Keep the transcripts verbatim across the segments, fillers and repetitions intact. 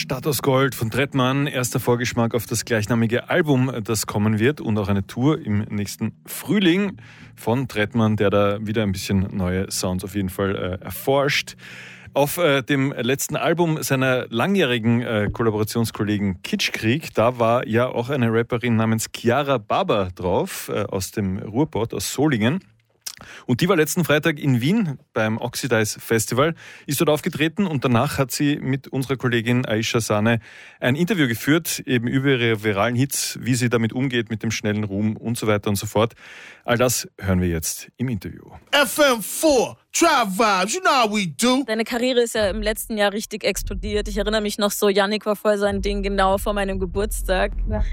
Stadt aus Gold von Trettmann, erster Vorgeschmack auf das gleichnamige Album, das kommen wird, und auch eine Tour im nächsten Frühling von Trettmann, der da wieder ein bisschen neue Sounds auf jeden Fall äh, erforscht. Auf äh, dem letzten Album seiner langjährigen äh, Kollaborationskollegen Kitschkrieg, da war ja auch eine Rapperin namens Chiara Baba drauf, äh, aus dem Ruhrpott, aus Solingen. Und die war letzten Freitag in Wien beim Oxidize Festival, ist dort aufgetreten und danach hat sie mit unserer Kollegin Aisha Sane ein Interview geführt, eben über ihre viralen Hits, wie sie damit umgeht, mit dem schnellen Ruhm und so weiter und so fort. All das hören wir jetzt im Interview. F M vier, Tribe Vibes, you know how we do. Deine Karriere ist ja im letzten Jahr richtig explodiert. Ich erinnere mich noch so, Yannick war voll sein Ding genau vor meinem Geburtstag.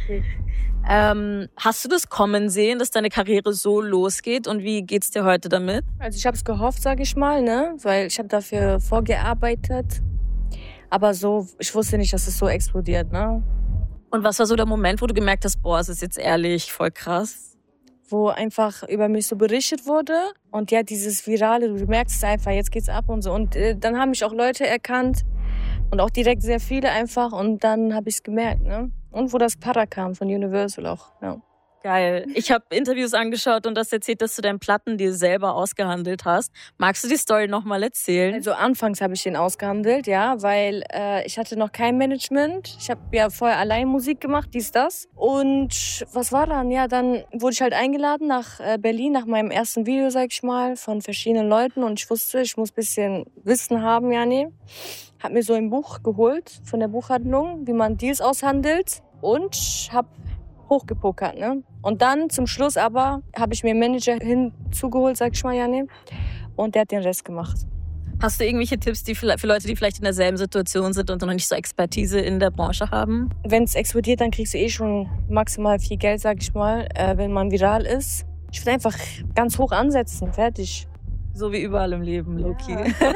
Ähm, hast du das kommen sehen, dass deine Karriere so losgeht, und wie geht's dir heute damit? Also ich habe es gehofft, sage ich mal, ne, weil ich habe dafür vorgearbeitet, aber so, ich wusste nicht, dass es so explodiert, ne. Und was war so der Moment, wo du gemerkt hast, boah, es ist jetzt ehrlich voll krass? Wo einfach über mich so berichtet wurde und ja, dieses Virale, du merkst es einfach, jetzt geht's ab und so, und äh, dann haben mich auch Leute erkannt und auch direkt sehr viele einfach, und dann habe ich es gemerkt, ne. Und wo das Para kam von Universal auch, ja. Geil. Ich habe Interviews angeschaut und das erzählt, dass du deine Platten dir selber ausgehandelt hast. Magst du die Story nochmal erzählen? Also anfangs habe ich den ausgehandelt, ja, weil äh, ich hatte noch kein Management. Ich habe ja vorher allein Musik gemacht, dies, das. Und was war dann? Ja, dann wurde ich halt eingeladen nach äh, Berlin, nach meinem ersten Video, sag ich mal, von verschiedenen Leuten. Und ich wusste, ich muss ein bisschen Wissen haben, ja, nee. Hab mir so ein Buch geholt von der Buchhandlung, wie man Deals aushandelt, und hab hochgepokert, ne? Und dann zum Schluss aber habe ich mir einen Manager hinzugeholt, sag ich mal, ja, ne? Und der hat den Rest gemacht. Hast du irgendwelche Tipps die für Leute, die vielleicht in derselben Situation sind und noch nicht so Expertise in der Branche haben? Wenn es explodiert, dann kriegst du eh schon maximal viel Geld, sag ich mal, äh, wenn man viral ist. Ich würde einfach ganz hoch ansetzen, fertig. So wie überall im Leben, Loki.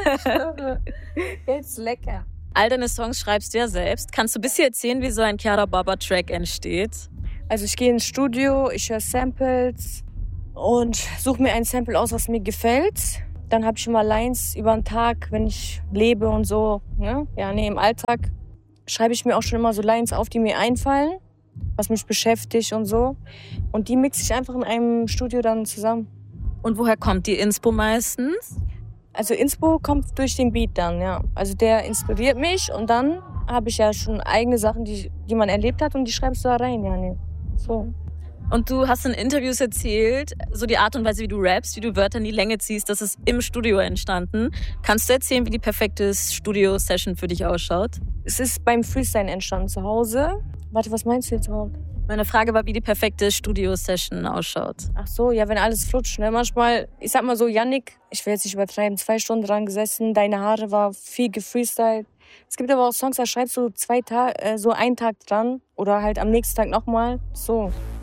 Ja. Jetzt lecker. All deine Songs schreibst du ja selbst. Kannst du ein bisschen erzählen, wie so ein Chiara Baba Track entsteht? Also ich gehe ins Studio, ich höre Samples und suche mir ein Sample aus, was mir gefällt. Dann habe ich immer Lines über den Tag, wenn ich lebe und so. Ne? Ja, nee, im Alltag schreibe ich mir auch schon immer so Lines auf, die mir einfallen, was mich beschäftigt und so. Und die mixe ich einfach in einem Studio dann zusammen. Und woher kommt die Inspo meistens? Also Inspo kommt durch den Beat dann, ja. Also der inspiriert mich und dann habe ich ja schon eigene Sachen, die, die man erlebt hat, und die schreibst du da rein, ja, nee. So. Und du hast in Interviews erzählt, so die Art und Weise, wie du rappst, wie du Wörter in die Länge ziehst, das ist im Studio entstanden. Kannst du erzählen, wie die perfekte Studio-Session für dich ausschaut? Es ist beim Freestyle entstanden zu Hause. Warte, was meinst du jetzt überhaupt? Meine Frage war, wie die perfekte Studio-Session ausschaut. Ach so, ja, wenn alles flutscht, ne? Manchmal, ich sag mal so, Yannick, ich will jetzt nicht übertreiben, zwei Stunden dran gesessen, deine Haare war viel gefreestylt. Es gibt aber auch Songs, da schreibst du zwei Tage, äh, so einen Tag dran oder halt am nächsten Tag nochmal. So.